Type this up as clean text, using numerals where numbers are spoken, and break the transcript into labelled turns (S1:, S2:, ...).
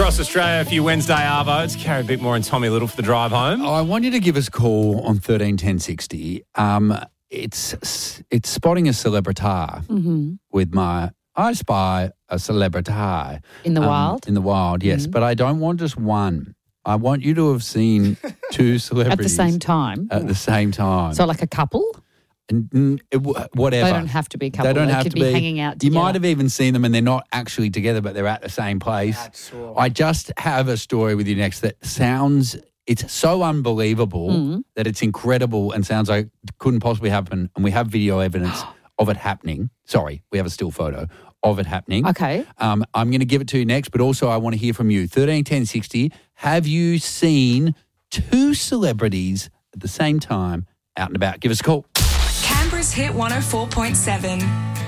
S1: across Australia for your Wednesday Arvo. It's Carrie Bickmore and Tommy Little for the drive home.
S2: I want you to give us a call on 13 10 60. It's spotting a celebrity with my I spy a celebrity.
S3: In the wild?
S2: In the wild, yes. But I don't want just one. I want you to have seen two celebrities.
S3: At the same time?
S2: At the same time.
S3: So like a couple?
S2: Whatever.
S3: They don't have to be a couple.
S2: They don't have
S3: could
S2: to
S3: be hanging out together.
S2: You might have even seen them and they're not actually together, but they're at the same place. I just have a story with you next that sounds, it's so unbelievable that it's incredible and sounds like it couldn't possibly happen. And we have video evidence of it happening. Sorry, we have a still photo of it happening.
S3: Okay.
S2: I'm going to give it to you next, but also I want to hear from you. 13 10 60. Have you seen two celebrities at the same time out and about? Give us a call.
S4: Canberra's Hit 104.7.